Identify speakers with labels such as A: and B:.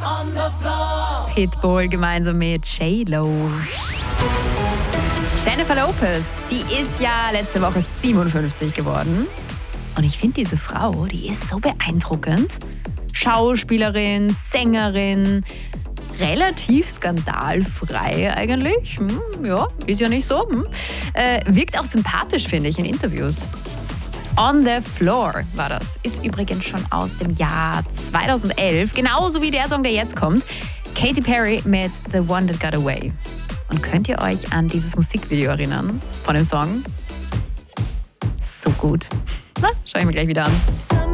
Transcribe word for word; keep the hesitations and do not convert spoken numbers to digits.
A: Pitbull gemeinsam mit J-Lo. Jennifer Lopez, die ist ja letzte Woche siebenundfünfzig geworden. Und ich finde diese Frau, die ist so beeindruckend. Schauspielerin, Sängerin, relativ skandalfrei eigentlich. Hm, ja, ist ja nicht so. Hm. Äh, wirkt auch sympathisch, finde ich, in Interviews. On the Floor war das. Ist übrigens schon aus dem Jahr zweitausendelf. Genauso wie der Song, der jetzt kommt. Katy Perry mit The One That Got Away. Und könnt ihr euch an dieses Musikvideo erinnern von dem Song? So gut. Na, schau ich mir gleich wieder an.